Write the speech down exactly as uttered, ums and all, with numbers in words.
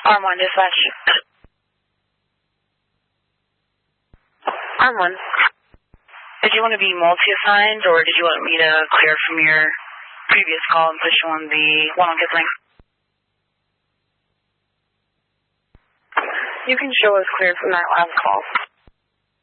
Arm one, dispatch. Arm one. Did you want to be multi-assigned, or did you want me to clear from your previous call and push you on the one on Kipling? You can show us clear from that last call.